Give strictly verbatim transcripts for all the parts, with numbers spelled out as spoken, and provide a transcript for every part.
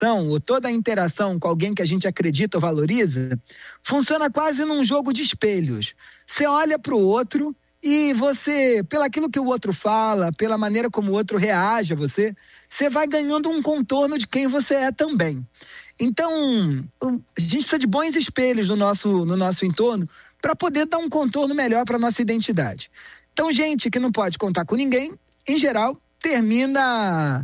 ou toda a interação com alguém que a gente acredita ou valoriza, funciona quase num jogo de espelhos. Você olha para o outro e você, pelo aquilo que o outro fala, pela maneira como o outro reage a você, você vai ganhando um contorno de quem você é também. Então, a gente precisa de bons espelhos no nosso, no nosso entorno para poder dar um contorno melhor para a nossa identidade. Então, gente que não pode contar com ninguém, em geral, termina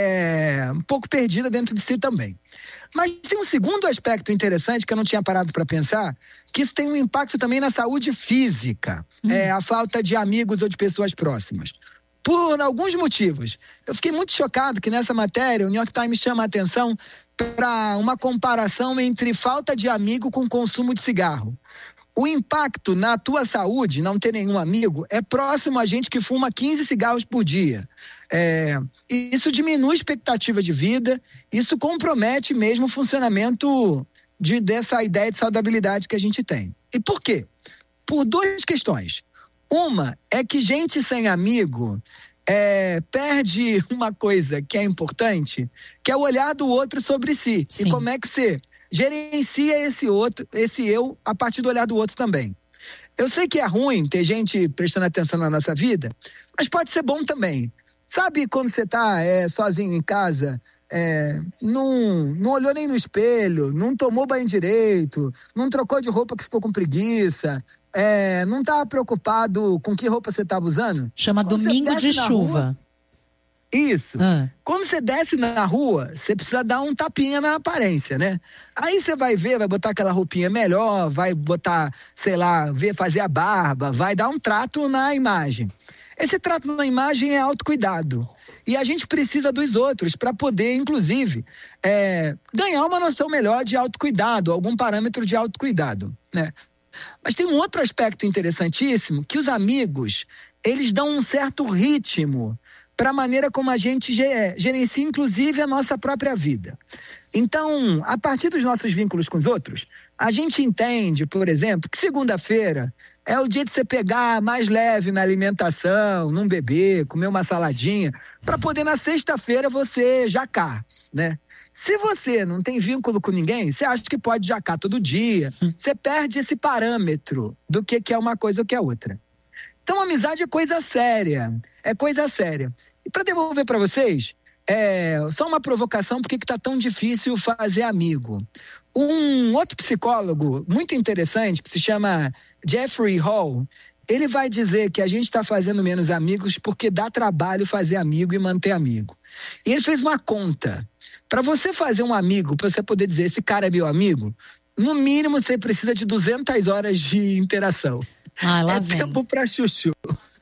é, um pouco perdida dentro de si também. Mas tem um segundo aspecto interessante que eu não tinha parado para pensar, que isso tem um impacto também na saúde física, hum. é a falta de amigos ou de pessoas próximas. Por alguns motivos. Eu fiquei muito chocado que nessa matéria o New York Times chama a atenção para uma comparação entre falta de amigo com consumo de cigarro. O impacto na tua saúde, não ter nenhum amigo, é próximo a gente que fuma quinze cigarros por dia. É, isso diminui a expectativa de vida, isso compromete mesmo o funcionamento de, dessa ideia de saudabilidade que a gente tem. E por quê? Por duas questões. Uma é que gente sem amigo é, perde uma coisa que é importante, que é o olhar do outro sobre si. Sim. E como é que você gerencia esse outro, esse eu, a partir do olhar do outro também. Eu sei que é ruim ter gente prestando atenção na nossa vida, mas pode ser bom também. Sabe quando você tá é, sozinho em casa, é, não, não olhou nem no espelho, não tomou banho direito, não trocou de roupa que ficou com preguiça, é, não tá preocupado com que roupa você tava usando? Chama quando domingo de chuva. Rua, isso. Ah. Quando você desce na rua, você precisa dar um tapinha na aparência, né? Aí você vai ver, vai botar aquela roupinha melhor, vai botar, sei lá, ver, fazer a barba, vai dar um trato na imagem. Esse trato na imagem é autocuidado. E a gente precisa dos outros para poder, inclusive, é, ganhar uma noção melhor de autocuidado, algum parâmetro de autocuidado, né? Mas tem um outro aspecto interessantíssimo, que os amigos, eles dão um certo ritmo para a maneira como a gente gerencia, inclusive, a nossa própria vida. Então, a partir dos nossos vínculos com os outros, a gente entende, por exemplo, que segunda-feira é o dia de você pegar mais leve na alimentação, não beber, comer uma saladinha, para poder na sexta-feira você jacar, né? Se você não tem vínculo com ninguém, você acha que pode jacar todo dia, você perde esse parâmetro do que, que é uma coisa ou que é outra. Então, amizade é coisa séria, é coisa séria. E para devolver para vocês, é só uma provocação, por que está tão difícil fazer amigo. Um outro psicólogo muito interessante, que se chama Jeffrey Hall, ele vai dizer que a gente está fazendo menos amigos porque dá trabalho fazer amigo e manter amigo. E ele fez uma conta. Para você fazer um amigo, para você poder dizer, esse cara é meu amigo, no mínimo você precisa de duzentas horas de interação. Ah, lá é vem. tempo para chuchu.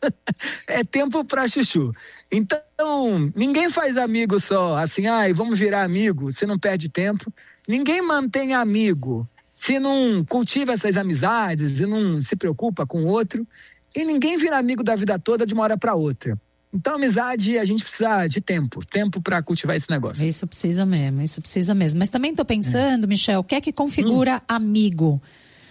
É tempo pra chuchu. Então, ninguém faz amigo só, assim, ai, vamos virar amigo, você não perde tempo. Ninguém mantém amigo se não cultiva essas amizades e não se preocupa com o outro. E ninguém vira amigo da vida toda de uma hora pra outra. Então, amizade, a gente precisa de tempo, tempo para cultivar esse negócio. Isso precisa mesmo, isso precisa mesmo. Mas também tô pensando, é. Michel, o que é que configura hum. amigo?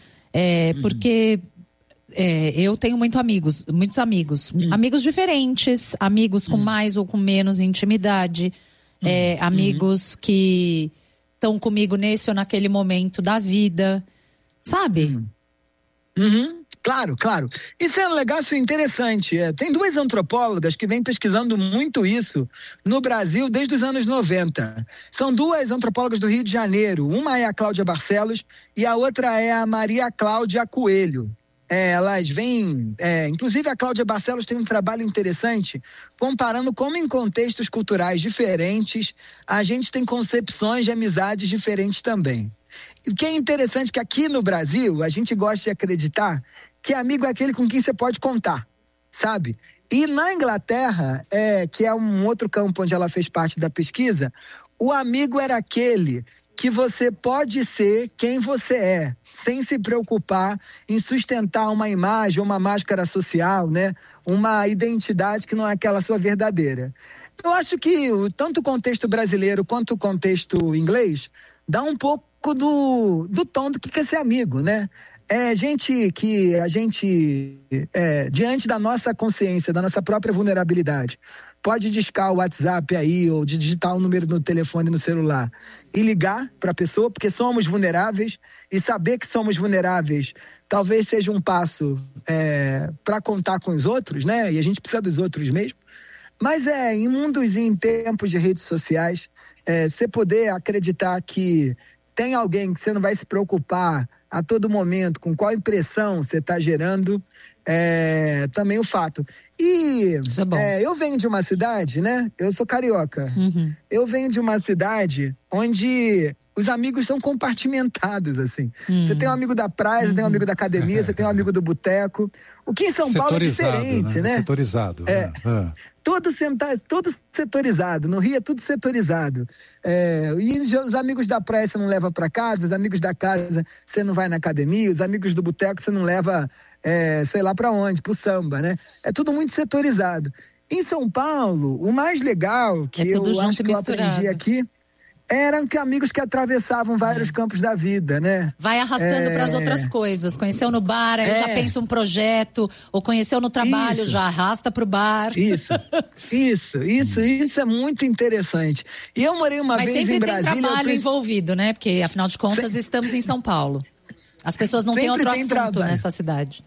É, hum. Porque... É, eu tenho muito amigos, muitos amigos, hum. amigos diferentes, amigos com hum. mais ou com menos intimidade, hum. é, amigos hum. que estão comigo nesse ou naquele momento da vida, sabe? Hum. Uhum. Claro, claro. Isso é um negócio interessante. É, tem duas antropólogas que vêm pesquisando muito isso no Brasil desde os anos noventa. São duas antropólogas do Rio de Janeiro. Uma é a Cláudia Barcelos e a outra é a Maria Cláudia Coelho. É, elas vêm, é, inclusive a Cláudia Barcelos tem um trabalho interessante comparando como em contextos culturais diferentes a gente tem concepções de amizades diferentes também. E o que é interessante é que aqui no Brasil a gente gosta de acreditar que amigo é aquele com quem você pode contar, sabe? E na Inglaterra, é, que é um outro campo onde ela fez parte da pesquisa, o amigo era aquele que você pode ser quem você é, sem se preocupar em sustentar uma imagem, uma máscara social, né? Uma identidade que não é aquela sua verdadeira. Eu acho que tanto o contexto brasileiro quanto o contexto inglês dá um pouco do, do tom do que é ser amigo, né? É gente que a gente, é, diante da nossa consciência, da nossa própria vulnerabilidade, pode discar o WhatsApp aí, ou de digitar o número no telefone, no celular, e ligar para a pessoa, porque somos vulneráveis, e saber que somos vulneráveis talvez seja um passo é, para contar com os outros, né? E a gente precisa dos outros mesmo. Mas é, em mundos e em tempos de redes sociais, é, você poder acreditar que tem alguém que você não vai se preocupar a todo momento com qual impressão você está gerando, é também o fato. E é, eu venho de uma cidade, né? Eu sou carioca. Uhum. Eu venho de uma cidade onde os amigos são compartimentados, assim. Uhum. Você tem um amigo da praia, você uhum. tem um amigo da academia, você tem um amigo do boteco. O que em São Paulo é diferente, né? né? Setorizado. É. Ah. Todo, senta, todo setorizado. No Rio é tudo setorizado. É, e os amigos da praia você não leva para casa, os amigos da casa você não vai na academia, os amigos do boteco você não leva, é, sei lá para onde, pro samba, né? É tudo muito setorizado. Em São Paulo, o mais legal que é eu acho que eu aprendi aqui eram que amigos que atravessavam vários é. campos da vida, né? Vai arrastando é... para as outras coisas. Conheceu no bar, aí é. já pensa um projeto, ou conheceu no trabalho, isso. já arrasta pro bar. Isso, isso, isso, isso é muito interessante. E eu morei uma Mas vez em Brasília... Mas sempre tem trabalho eu... envolvido, né? Porque, afinal de contas, sempre... estamos em São Paulo. As pessoas não têm outro assunto trabalho. nessa cidade.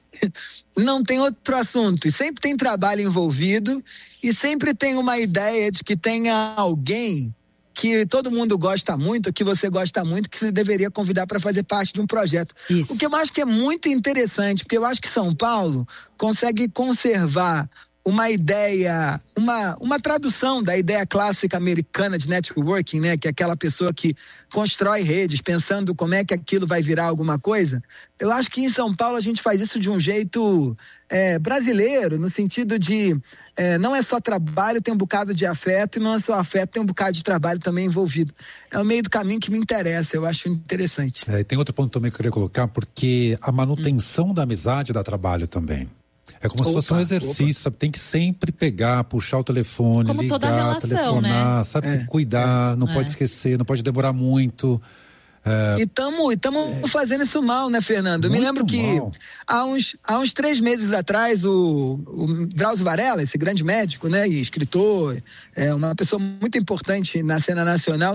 Não tem outro assunto. E sempre tem trabalho envolvido, e sempre tem uma ideia de que tenha alguém que todo mundo gosta muito, que você gosta muito, que você deveria convidar para fazer parte de um projeto. Isso. O que eu acho que é muito interessante, porque eu acho que São Paulo consegue conservar uma ideia, uma, uma tradução da ideia clássica americana de networking, né? Que é aquela pessoa que constrói redes, pensando como é que aquilo vai virar alguma coisa. Eu acho que em São Paulo a gente faz isso de um jeito é, brasileiro, no sentido de é, não é só trabalho, tem um bocado de afeto, e não é só afeto, tem um bocado de trabalho também envolvido. É o meio do caminho que me interessa, eu acho interessante. É, e tem outro ponto também que eu queria colocar, porque a manutenção hum. da amizade dá trabalho também. É como opa, se fosse um exercício, sabe? Tem que sempre pegar, puxar o telefone, como ligar, toda relação, telefonar, né? Sabe? É, Cuidar, é, não é. pode esquecer, não pode demorar muito. É... E estamos é... fazendo isso mal, né, Fernando? Eu me lembro que há uns, há uns três meses atrás, o, o Drauzio Varela, esse grande médico, né, e escritor, é uma pessoa muito importante na cena nacional,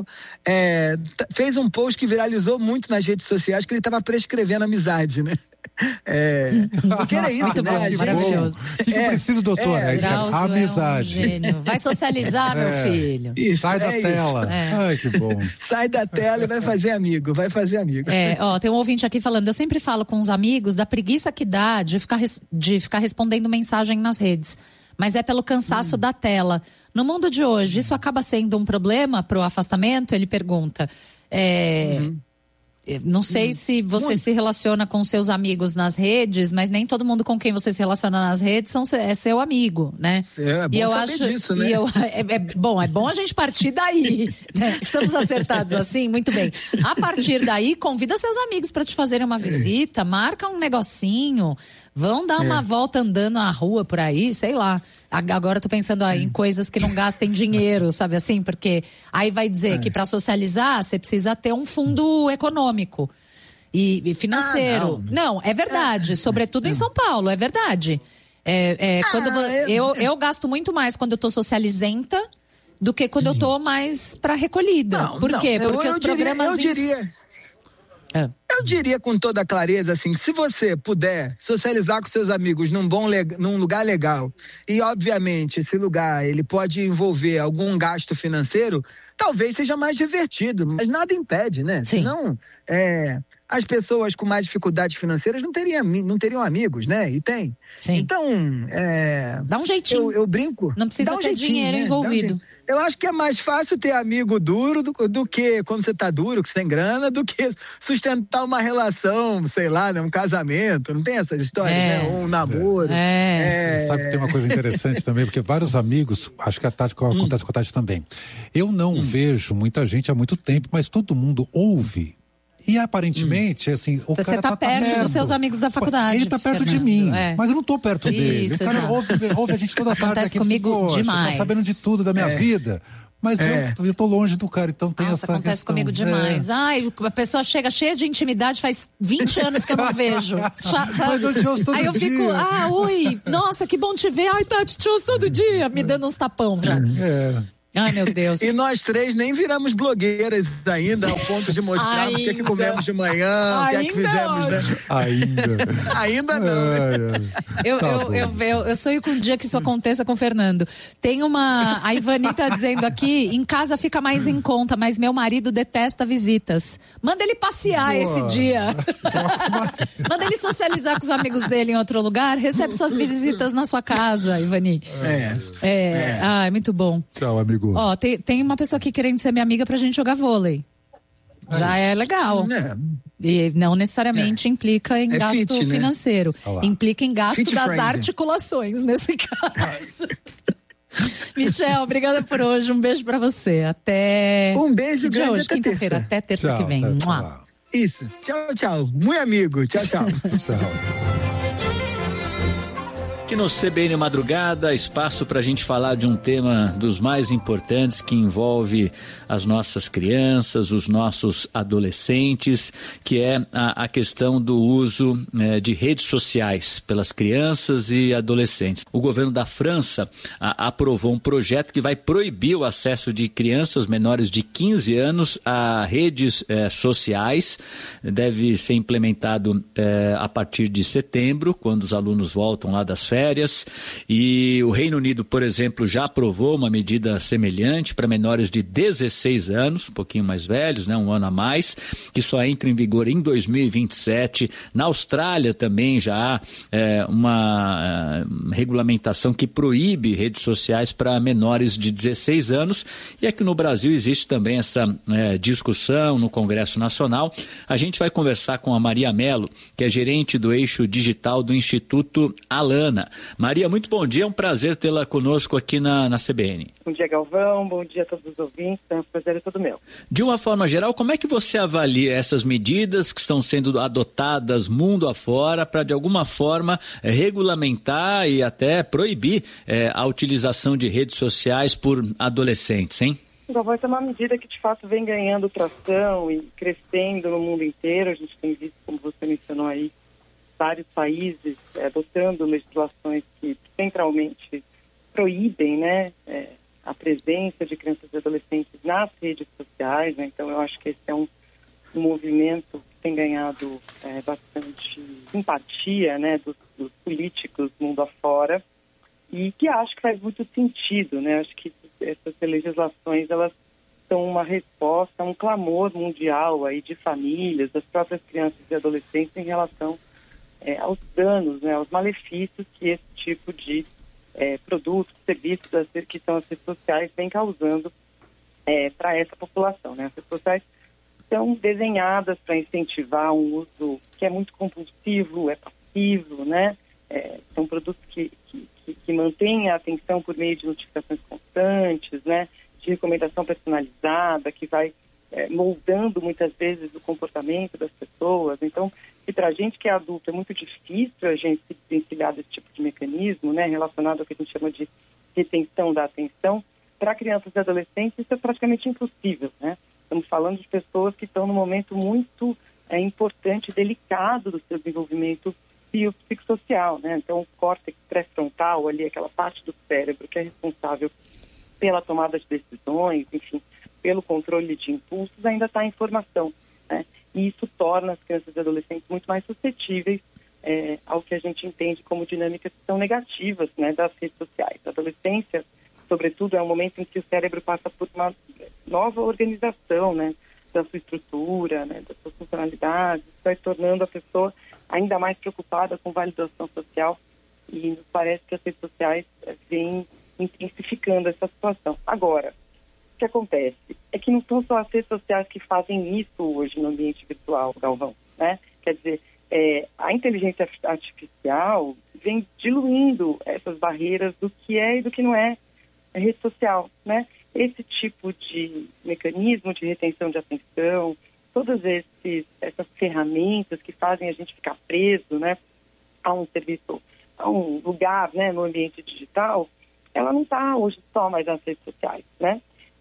é, fez um post que viralizou muito nas redes sociais, que ele estava prescrevendo amizade, né? É, porque era isso, muito né? bom, maravilhoso. O que, que é, preciso, doutor? É, é, a amizade. É um gênio. Vai socializar, meu filho. Isso, sai da é tela. É. Ai, que bom. Sai da tela e vai fazer amigo, vai fazer amigo. É, ó, tem um ouvinte aqui falando, eu sempre falo com os amigos da preguiça que dá de ficar, de ficar respondendo mensagem nas redes, mas é pelo cansaço hum. da tela. No mundo de hoje, isso acaba sendo um problema pro afastamento? Ele pergunta. É... Uhum. Não sei hum, se você muito. se relaciona com seus amigos nas redes, mas nem todo mundo com quem você se relaciona nas redes são, é seu amigo, né? É, é bom e eu saber acho, disso, né? E eu, é, é bom, é bom a gente partir daí, né? Estamos acertados assim? Muito bem. A partir daí, convida seus amigos para te fazerem uma visita, é. marca um negocinho, vão dar uma é. volta andando na rua por aí, sei lá. Agora eu tô pensando ó, em coisas que não gastem dinheiro, sabe assim? Porque aí vai dizer é. que para socializar você precisa ter um fundo econômico e, e financeiro. Ah, não. não, é verdade. É. Sobretudo em São Paulo, é verdade. É, é, ah, quando eu, eu, eu gasto muito mais quando eu tô socializenta do que quando eu tô mais para recolhida. Não, Por quê? Não, Porque eu, os eu programas... Diria, eu diria... É. Eu diria com toda clareza assim, se você puder socializar com seus amigos num bom num lugar legal, e obviamente esse lugar ele pode envolver algum gasto financeiro, talvez seja mais divertido, mas nada impede, né? Sim. Senão, é, as pessoas com mais dificuldades financeiras não teriam, não teriam amigos, né? E tem. Sim. Então, é, dá um jeitinho. Eu, eu brinco. Não precisa um ter dinheiro né? envolvido. Eu acho que é mais fácil ter amigo duro do, do que quando você tá duro, que você tem grana, do que sustentar uma relação, sei lá, né? Um casamento. Não tem essas histórias, é. né? Um namoro. É. É. Você sabe que tem uma coisa interessante também, porque vários amigos, acho que a Tati, hum. acontece com a Tati também. Eu não hum. vejo muita gente há muito tempo, mas todo mundo ouve. E aparentemente, hum. assim, o Você cara tá, tá perto tá dos seus amigos da faculdade. Ele tá perto Fernando. de mim, é. mas eu não tô perto Isso, dele. O cara ouve, ouve a gente toda tarde Acontece aqui. comigo Poxa, demais. tá sabendo de tudo da minha é. vida. Mas é. eu, eu tô longe do cara, então tem Nossa, essa acontece questão. comigo demais. É. Ai, a pessoa chega cheia de intimidade, faz vinte anos que eu não vejo. Sabe? Mas eu te ouço todo Aí eu dia. fico, ah, oi, nossa, que bom te ver. Ai, Tati, te ouço todo dia, me dando uns tapão já. É. Ai, meu Deus. E nós três nem viramos blogueiras ainda, ao ponto de mostrar o que, é que comemos de manhã, o que é que fizemos, né? Ainda. Ainda não. É, é. Eu, Tá eu, eu, eu, eu sonho com um dia que isso aconteça com o Fernando. Tem uma... A Ivani tá dizendo aqui, em casa fica mais em conta, mas meu marido detesta visitas. Manda ele passear Boa. esse dia. Manda ele socializar com os amigos dele em outro lugar. Recebe suas visitas na sua casa, Ivani. É. É. é. Ah, é muito bom. Tchau, amigo. Ó, tem, tem uma pessoa aqui querendo ser minha amiga pra gente jogar vôlei. Aí. Já é legal. É. E não necessariamente é. implica em é gasto fit, financeiro. Né? Implica em gasto fit das friend. articulações, nesse caso. Michel, obrigada por hoje. Um beijo pra você. Até... Um beijo de grande hoje, até quinta-feira. Até terça tchau, que vem. Até, tchau. Isso. Tchau, tchau. Muito amigo. Tchau, tchau. Tchau. Aqui no C B N Madrugada, espaço para a gente falar de um tema dos mais importantes que envolve as nossas crianças, os nossos adolescentes, que é a, a questão do uso eh, de redes sociais pelas crianças e adolescentes. O governo da França a, aprovou um projeto que vai proibir o acesso de crianças menores de quinze anos a redes eh, sociais. Deve ser implementado eh, a partir de setembro, quando os alunos voltam lá das férias. Férias, e o Reino Unido, por exemplo, já aprovou uma medida semelhante para menores de dezesseis anos, um pouquinho mais velhos, né, um ano a mais, que só entra em vigor em dois mil e vinte e sete. Na Austrália também já há é, uma é, regulamentação que proíbe redes sociais para menores de dezesseis anos, e aqui no Brasil existe também essa é, discussão no Congresso Nacional. A gente vai conversar com a Maria Mello, que é gerente do eixo digital do Instituto Alana. Maria, muito bom dia, é um prazer tê-la conosco aqui na, na C B N. Bom dia, Galvão, bom dia a todos os ouvintes, é um prazer é todo meu. De uma forma geral, como é que você avalia essas medidas que estão sendo adotadas mundo afora para, de alguma forma, é, regulamentar e até proibir é, a utilização de redes sociais por adolescentes, hein? Galvão, essa é uma medida que, de fato, vem ganhando tração e crescendo no mundo inteiro. A gente tem visto, como você mencionou aí, vários países é, adotando legislações que centralmente proíbem, né, é, a presença de crianças e adolescentes nas redes sociais, né? Então eu acho que esse é um, um movimento que tem ganhado é, bastante simpatia, né, dos, dos políticos mundo afora, e que acho que faz muito sentido, né? Acho que essas legislações, elas são uma resposta a um clamor mundial aí de famílias, das próprias crianças e adolescentes em relação É, aos danos, né, aos malefícios que esse tipo de é, produtos, serviços que são as redes sociais vem causando é, para essa população, né? As redes sociais são desenhadas para incentivar um uso que é muito compulsivo, é passivo, né? É, são produtos que, que, que, que mantêm a atenção por meio de notificações constantes, né? De recomendação personalizada, que vai é, moldando muitas vezes o comportamento das pessoas. Então, e para a gente que é adulto é muito difícil a gente se desvencilhar desse tipo de mecanismo, né, relacionado ao que a gente chama de retenção da atenção. Para crianças e adolescentes isso é praticamente impossível, né? Estamos falando de pessoas que estão num momento muito é, importante, delicado do seu desenvolvimento biopsicossocial, né? Então o córtex pré-frontal, ali, aquela parte do cérebro que é responsável pela tomada de decisões, enfim, pelo controle de impulsos, ainda está em formação, né? E isso torna as crianças e adolescentes muito mais suscetíveis é, ao que a gente entende como dinâmicas que são negativas, né, das redes sociais. A adolescência, sobretudo, é um momento em que o cérebro passa por uma nova organização, né, da sua estrutura, né, das suas funcionalidades, vai tornando a pessoa ainda mais preocupada com validação social, e nos parece que as redes sociais é, vêm intensificando essa situação. Agora, o que acontece é que não são só as redes sociais que fazem isso hoje no ambiente virtual, Galvão, né? Quer dizer, é, a inteligência artificial vem diluindo essas barreiras do que é e do que não é rede social, né? Esse tipo de mecanismo de retenção de atenção, todas esses, essas ferramentas que fazem a gente ficar preso, né, a um serviço, a um lugar, né, no ambiente digital, ela não está hoje só mais nas redes sociais, né?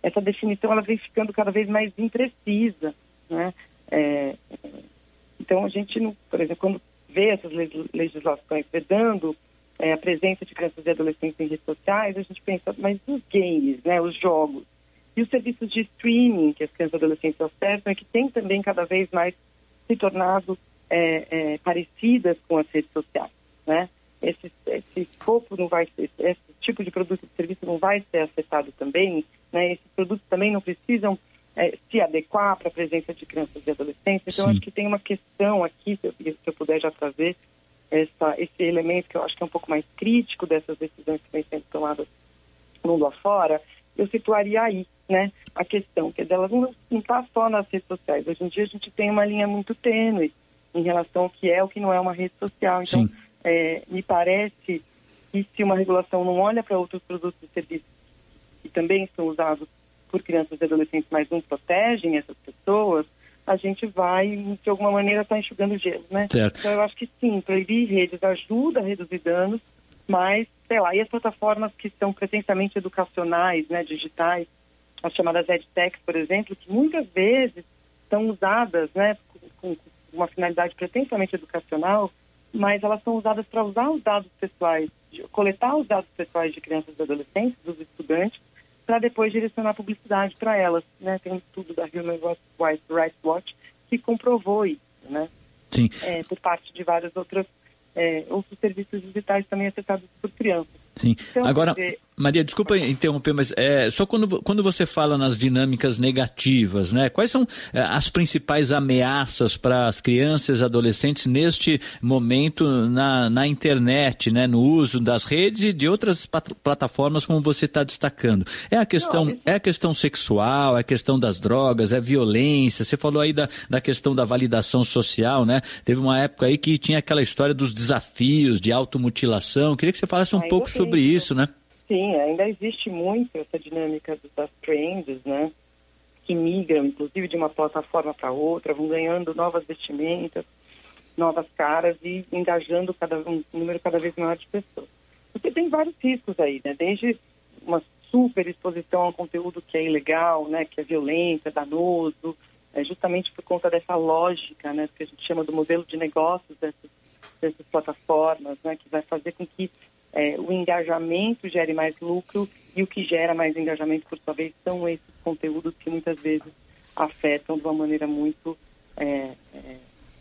essa definição ela vem ficando cada vez mais imprecisa, né? É, então a gente, não, por exemplo, quando vê essas legislações vedando é, a presença de crianças e adolescentes em redes sociais, a gente pensa, mas os games, né, os jogos, e os serviços de streaming que as crianças e adolescentes acessam, é que tem também cada vez mais se tornado é, é, parecidas com as redes sociais, né? Esse, esse escopo não vai ser, esse tipo de produto e serviço não vai ser afetado também, né? Esses produtos também não precisam é, se adequar para a presença de crianças e adolescentes. Então, Sim. acho que tem uma questão aqui, se eu, se eu puder já trazer essa, esse elemento que eu acho que é um pouco mais crítico dessas decisões que vêm sendo tomadas no mundo afora, eu situaria aí, né, a questão, que delas não está só nas redes sociais. Hoje em dia a gente tem uma linha muito tênue em relação ao que é ou que não é uma rede social. Então, é, me parece que se uma regulação não olha para outros produtos e serviços que também são usados por crianças e adolescentes, mas não protegem essas pessoas, a gente vai, de alguma maneira, estar tá enxugando gelo, né? Certo. Então, eu acho que sim, proibir redes ajuda a reduzir danos, mas, sei lá, e as plataformas que são pretensamente educacionais, né, digitais, as chamadas edtechs, por exemplo, que muitas vezes são usadas, né, com, com uma finalidade pretensamente educacional, mas elas são usadas para usar os dados pessoais, coletar os dados pessoais de crianças e adolescentes, dos estudantes, para depois direcionar publicidade para elas, né? Tem um estudo da Human Rights Watch que comprovou isso, né? Sim. É, por parte de várias outras é, outros serviços digitais também acessados por crianças. Sim. Então, agora, dizer... Maria, desculpa interromper, mas é, só quando, quando você fala nas dinâmicas negativas, né? Quais são é, as principais ameaças para as crianças e adolescentes neste momento na, na internet, né? No uso das redes e de outras pat- plataformas, como você está destacando? É a questão, Não, isso... é a questão sexual, é a questão das drogas, é violência. Você falou aí da, da questão da validação social, né? Teve uma época aí que tinha aquela história dos desafios de automutilação. Queria que você falasse um ainda pouco sobre isso, isso, né? Sim, ainda existe muito essa dinâmica das trends, né? Que migram, inclusive, de uma plataforma para outra, vão ganhando novas vestimentas, novas caras e engajando cada, um número cada vez maior de pessoas. Você tem vários riscos aí, né? Desde uma super exposição a um conteúdo que é ilegal, né? Que é violento, é danoso, é justamente por conta dessa lógica, né? Que a gente chama do modelo de negócios dessas, dessas plataformas, né? Que vai fazer com que É, o engajamento gere mais lucro e o que gera mais engajamento, por sua vez, são esses conteúdos que muitas vezes afetam de uma maneira muito é, é,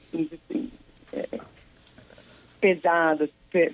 é, pesada, pe,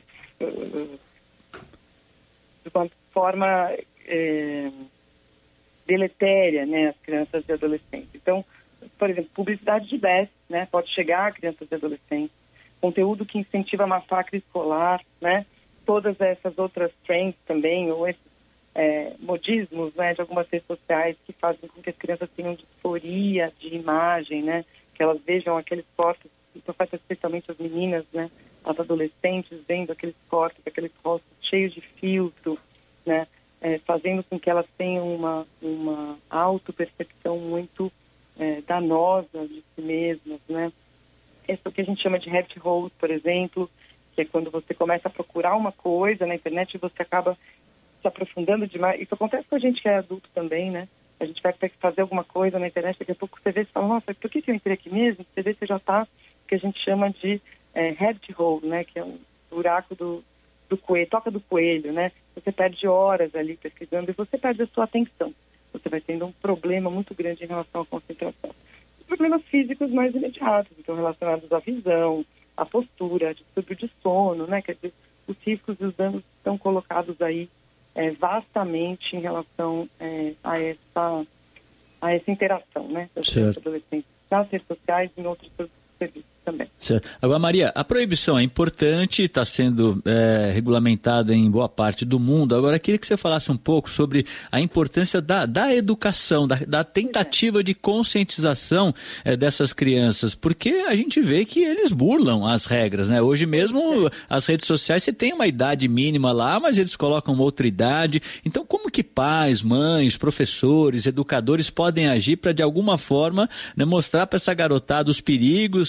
de uma forma é, deletéria, né, as crianças e adolescentes. Então, por exemplo, publicidade de dez, né, pode chegar a crianças e adolescentes, conteúdo que incentiva a massacre escolar, né, todas essas outras trends também, ou esses é, modismos, né, de algumas redes sociais que fazem com que as crianças tenham disforia de imagem, né, que elas vejam aqueles cortes, isso afeta especialmente as meninas, né, as adolescentes vendo aqueles cortes, aqueles rostos cheios de filtro, né, é, fazendo com que elas tenham uma, uma autopercepção muito é, danosa de si mesmas, né. Isso que a gente chama de rabbit hole, por exemplo, que é quando você começa a procurar uma coisa na internet e você acaba se aprofundando demais. Isso acontece com a gente que é adulto também, né? A gente vai fazer alguma coisa na internet, daqui a pouco você vê e fala, nossa, por que eu entrei aqui mesmo? Você vê, você já está, que a gente chama de é, rabbit hole, né? Que é um buraco do, do coelho, toca do coelho, né? Você perde horas ali pesquisando e você perde a sua atenção. Você vai tendo um problema muito grande em relação à concentração. Os problemas físicos mais imediatos, então relacionados à visão, a postura, distúrbio de sono, né? Quer dizer, os riscos e os danos estão colocados aí é, vastamente em relação é, a, essa, a essa interação, né? Das adolescentes nas redes sociais e em outros serviços também. Certo. Agora, Maria, a proibição é importante, está sendo é, regulamentada em boa parte do mundo. Agora, queria que você falasse um pouco sobre a importância da, da educação, da, da tentativa é. de conscientização é, dessas crianças, porque a gente vê que eles burlam as regras, né? Hoje mesmo, é. as redes sociais, você tem uma idade mínima lá, mas eles colocam outra idade. Então, como que pais, mães, professores, educadores podem agir para, de alguma forma, né, mostrar para essa garotada os perigos que eles correm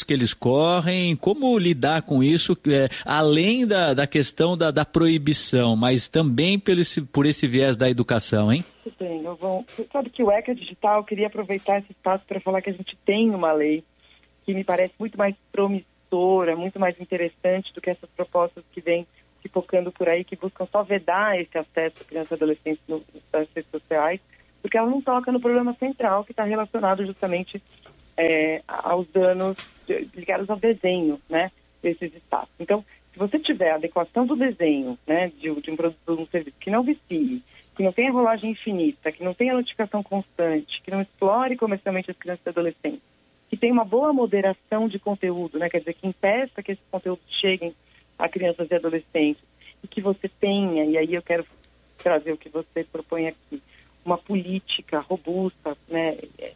ocorrem, como lidar com isso, é, além da, da questão da, da proibição, mas também pelo esse, por esse viés da educação, hein? Tudo bem, eu vou... Você sabe que o ECA Digital, eu queria aproveitar esse espaço para falar que a gente tem uma lei que me parece muito mais promissora, muito mais interessante do que essas propostas que vêm se focando por aí, que buscam só vedar esse acesso a crianças e adolescentes nas redes sociais, porque ela não toca no problema central que está relacionado justamente é, aos danos ligados ao desenho, né, desses espaços. Então, se você tiver a adequação do desenho, né, de, de um produto, de um serviço que não vicie, que não tenha rolagem infinita, que não tenha notificação constante, que não explore comercialmente as crianças e adolescentes, que tenha uma boa moderação de conteúdo, né, quer dizer, que impeça que esses conteúdos cheguem a crianças e adolescentes, e que você tenha, e aí eu quero trazer o que você propõe aqui, uma política robusta, né,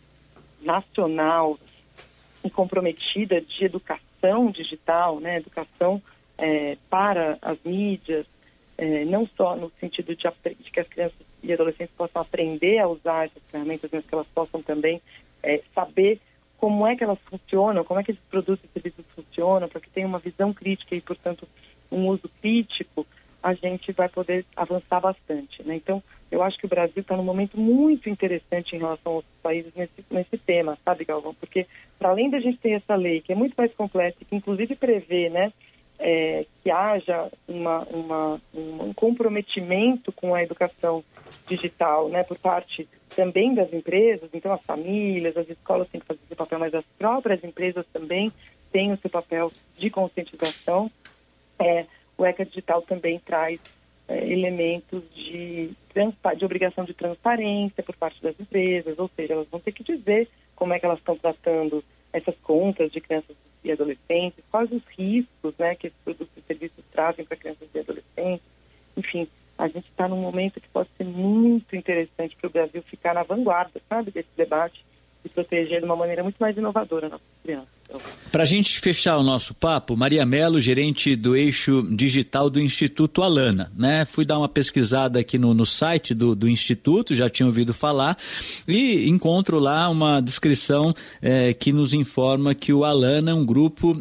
nacional e comprometida de educação digital, né, educação é, para as mídias, é, não só no sentido de, de que as crianças e adolescentes possam aprender a usar essas ferramentas, mas que elas possam também é, saber como é que elas funcionam, como é que esses produtos e serviços funcionam, para que tenha uma visão crítica e, portanto, um uso crítico, a gente vai poder avançar bastante, né? Então, eu acho que o Brasil está num momento muito interessante em relação aos outros países nesse, nesse tema, sabe, Galvão? Porque, para além da gente ter essa lei, que é muito mais complexa e que, inclusive, prevê, né, é, que haja uma, uma, um comprometimento com a educação digital, né, por parte também das empresas, então as famílias, as escolas têm que fazer esse papel, mas as próprias empresas também têm o seu papel de conscientização. É, o ECA Digital também traz é, elementos de, de obrigação de transparência por parte das empresas, ou seja, elas vão ter que dizer como é que elas estão tratando essas contas de crianças e adolescentes, quais os riscos, né, que esses produtos e serviços trazem para crianças e adolescentes. Enfim, a gente está num momento que pode ser muito interessante para o Brasil ficar na vanguarda, sabe, desse debate e proteger de uma maneira muito mais inovadora nossas crianças. Para a gente fechar o nosso papo, Maria Mello, gerente do eixo digital do Instituto Alana, né? Fui dar uma pesquisada aqui no, no site do, do Instituto, já tinha ouvido falar, e encontro lá uma descrição é, que nos informa que o Alana é um grupo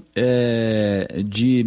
é, de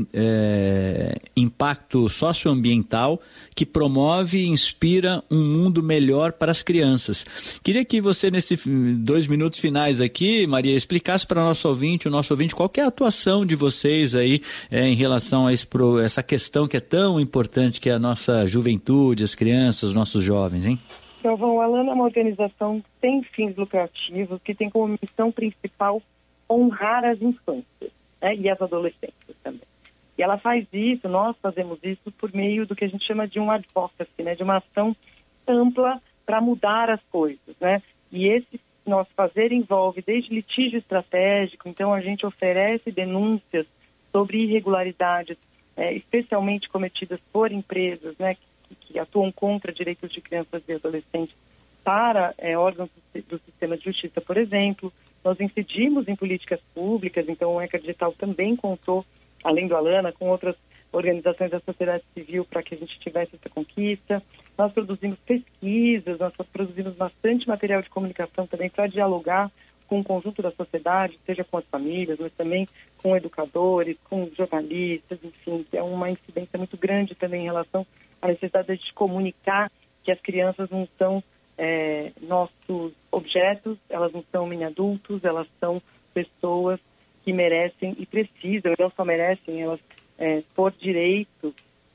é, impacto socioambiental que promove e inspira um mundo melhor para as crianças. Queria que você, nesses dois minutos finais aqui, Maria, explicasse para o nosso ouvinte, o nosso ouvinte, qual que é a atuação de vocês aí é, em relação a esse, essa questão que é tão importante, que é a nossa juventude, as crianças, os nossos jovens, hein? Então, o Alana é uma organização sem fins lucrativos que tem como missão principal honrar as infâncias, né, e as adolescentes também. E ela faz isso, nós fazemos isso por meio do que a gente chama de um advocacy, né, de uma ação ampla para mudar as coisas, né? E esse nosso fazer envolve desde litígio estratégico, então a gente oferece denúncias sobre irregularidades, é, especialmente cometidas por empresas, né, que, que atuam contra direitos de crianças e adolescentes para é, órgãos do, do sistema de justiça, por exemplo. Nós incidimos em políticas públicas, então o ECA Digital também contou, além do Alana, com outras organizações da sociedade civil para que a gente tivesse essa conquista. Nós produzimos pesquisas, nós produzimos bastante material de comunicação também para dialogar com o conjunto da sociedade, seja com as famílias, mas também com educadores, com jornalistas, enfim, é uma incidência muito grande também em relação à necessidade de comunicar que as crianças não são é, nossos objetos, elas não são mini-adultos, elas são pessoas que merecem e precisam, não só merecem, elas, é, por direito,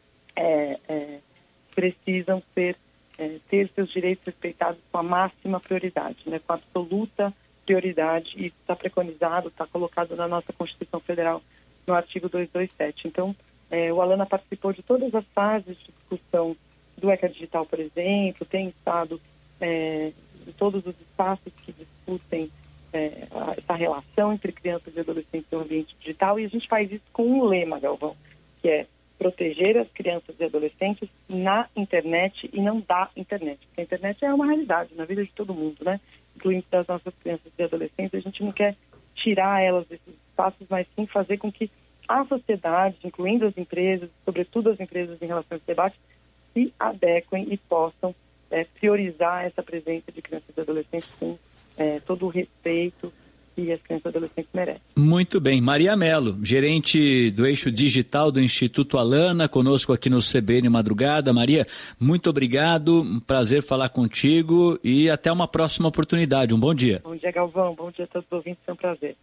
é, é, precisam ser, é, ter seus direitos respeitados com a máxima prioridade, né, com a absoluta prioridade, e está preconizado, está colocado na nossa Constituição Federal, no artigo duzentos e vinte e sete. Então, é, o Alana participou de todas as fases de discussão do ECA Digital, por exemplo, tem estado é, em todos os espaços que discutem é, a, essa relação entre crianças e adolescentes no ambiente digital, e a gente faz isso com um lema, Galvão, que é proteger as crianças e adolescentes na internet e não da internet, porque a internet é uma realidade na vida de todo mundo, né? Incluindo das nossas crianças e adolescentes. A gente não quer tirar elas desses espaços, mas sim fazer com que a sociedade, incluindo as empresas, sobretudo as empresas em relação a esse debate, se adequem e possam é, priorizar essa presença de crianças e adolescentes com é, todo o respeito que as crianças e adolescentes merecem. Muito bem. Maria Mello, gerente do eixo digital do Instituto Alana, conosco aqui no C B N Madrugada. Maria, muito obrigado, um prazer falar contigo e até uma próxima oportunidade. Um bom dia. Bom dia, Galvão. Bom dia a todos os ouvintes, é um prazer.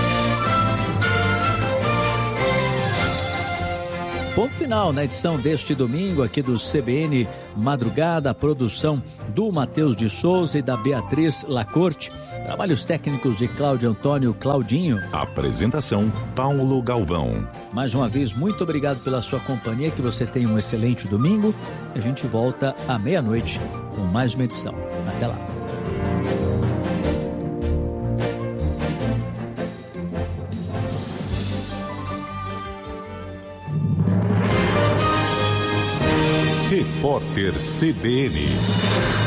Ponto final na edição deste domingo aqui do C B N Madrugada, a produção do Matheus de Souza e da Beatriz Lacorte, trabalhos técnicos de Cláudio Antônio Claudinho. Apresentação, Paulo Galvão. Mais uma vez, muito obrigado pela sua companhia, que você tenha um excelente domingo. A gente volta à meia-noite com mais uma edição. Até lá. Repórter C B N.